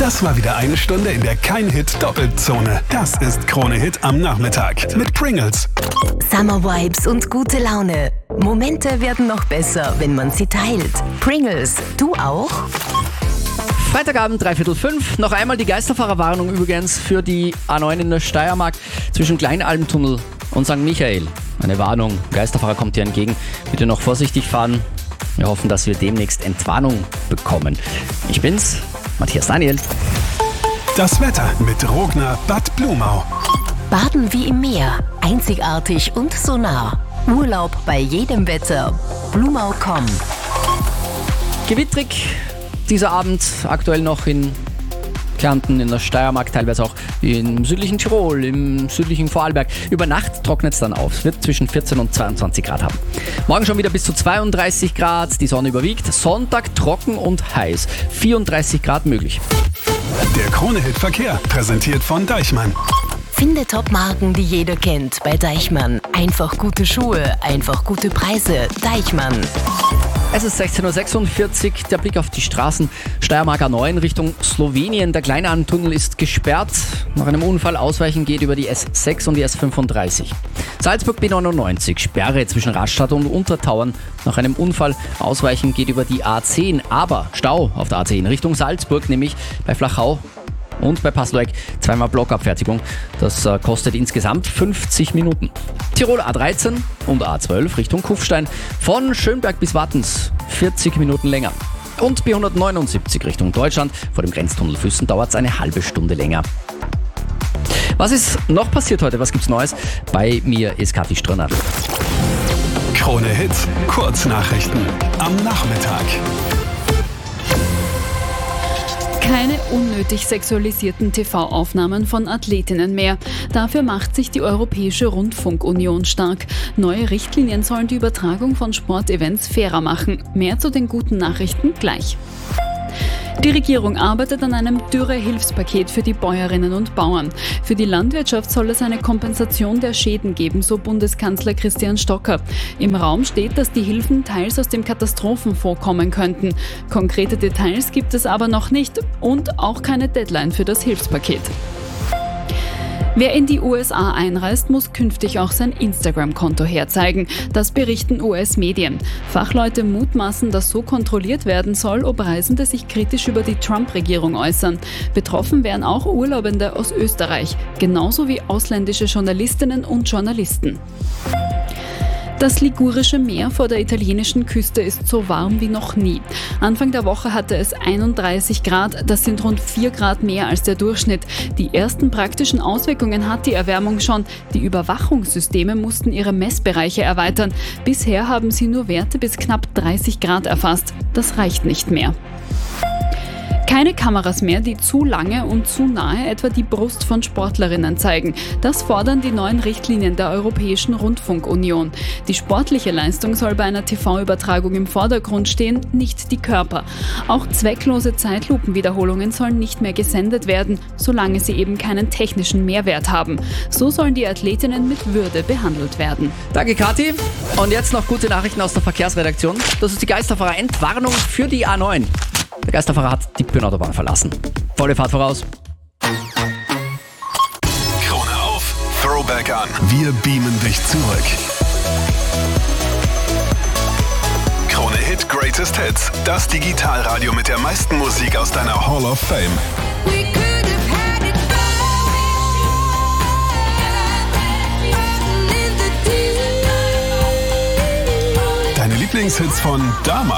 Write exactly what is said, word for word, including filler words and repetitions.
Das war wieder eine Stunde in der Kein-Hit-Doppelzone. Das ist Krone Hit am Nachmittag mit Pringles. Summer Vibes und gute Laune. Momente werden noch besser, wenn man sie teilt. Pringles, du auch? Freitagabend, dreiviertel fünf. Noch einmal die Geisterfahrerwarnung übrigens für die A neun in der Steiermark zwischen Kleinalmtunnel und Sankt Michael. Eine Warnung, Geisterfahrer kommt dir entgegen. Bitte noch vorsichtig fahren. Wir hoffen, dass wir demnächst Entwarnung bekommen. Ich bin's, Matthias Daniel. Das Wetter mit Rogner Bad Blumau. Baden wie im Meer, einzigartig und so nah. Urlaub bei jedem Wetter. Blumau punkt com. Gewittrig dieser Abend, aktuell noch in Kärnten, in der Steiermark, teilweise auch im südlichen Tirol, im südlichen Vorarlberg. Über Nacht trocknet es dann auf. Es wird zwischen vierzehn und zweiundzwanzig Grad haben. Morgen schon wieder bis zu zweiunddreißig Grad, die Sonne überwiegt. Sonntag trocken und heiß, vierunddreißig Grad möglich. Der Krone Hit Verkehr, präsentiert von Deichmann. Finde Top-Marken, die jeder kennt, bei Deichmann. Einfach gute Schuhe, einfach gute Preise. Deichmann. Es ist sechzehn Uhr sechsundvierzig, der Blick auf die Straßen. Steiermark A neun Richtung Slowenien. Der Kleinalmtunnel ist gesperrt. Nach einem Unfall ausweichen geht über die S sechs und die S fünfunddreißig. Salzburg B neunundneunzig, Sperre zwischen Rastatt und Untertauern. Nach einem Unfall ausweichen geht über die A zehn. Aber Stau auf der A zehn Richtung Salzburg, nämlich bei Flachau und bei Pasloeck zweimal Blockabfertigung. Das äh, kostet insgesamt fünfzig Minuten. Tirol A dreizehn und A zwölf Richtung Kufstein. Von Schönberg bis Wattens vierzig Minuten länger. Und B hundertneunundsiebzig Richtung Deutschland. Vor dem Grenztunnel Füssen dauert es eine halbe Stunde länger. Was ist noch passiert heute? Was gibt's Neues? Bei mir ist Kathi Strunner. Krone Hit, Kurznachrichten am Nachmittag. Keine unnötig sexualisierten T V-Aufnahmen von Athletinnen mehr. Dafür macht sich die Europäische Rundfunkunion stark. Neue Richtlinien sollen die Übertragung von Sportevents fairer machen. Mehr zu den guten Nachrichten gleich. Die Regierung arbeitet an einem Dürre-Hilfspaket für die Bäuerinnen und Bauern. Für die Landwirtschaft soll es eine Kompensation der Schäden geben, so Bundeskanzler Christian Stocker. Im Raum steht, dass die Hilfen teils aus dem Katastrophenfonds kommen könnten. Konkrete Details gibt es aber noch nicht und auch keine Deadline für das Hilfspaket. Wer in die U S A einreist, muss künftig auch sein Instagram-Konto herzeigen. Das berichten U S-Medien. Fachleute mutmaßen, dass so kontrolliert werden soll, ob Reisende sich kritisch über die Trump-Regierung äußern. Betroffen wären auch Urlaubende aus Österreich, genauso wie ausländische Journalistinnen und Journalisten. Das Ligurische Meer vor der italienischen Küste ist so warm wie noch nie. Anfang der Woche hatte es einunddreißig Grad, das sind rund vier Grad mehr als der Durchschnitt. Die ersten praktischen Auswirkungen hat die Erwärmung schon. Die Überwachungssysteme mussten ihre Messbereiche erweitern. Bisher haben sie nur Werte bis knapp dreißig Grad erfasst. Das reicht nicht mehr. Keine Kameras mehr, die zu lange und zu nahe etwa die Brust von Sportlerinnen zeigen. Das fordern die neuen Richtlinien der Europäischen Rundfunkunion. Die sportliche Leistung soll bei einer T V-Übertragung im Vordergrund stehen, nicht die Körper. Auch zwecklose Zeitlupenwiederholungen sollen nicht mehr gesendet werden, solange sie eben keinen technischen Mehrwert haben. So sollen die Athletinnen mit Würde behandelt werden. Danke, Kathi. Und jetzt noch gute Nachrichten aus der Verkehrsredaktion. Das ist die Geisterfahrer-Entwarnung für die A neun. Der Geisterfahrer hat die Böhnautobahn verlassen. Volle Fahrt voraus. Krone auf, Throwback an. Wir beamen dich zurück. Krone Hit Greatest Hits. Das Digitalradio mit der meisten Musik aus deiner Hall of Fame. Deine Lieblingshits von damals.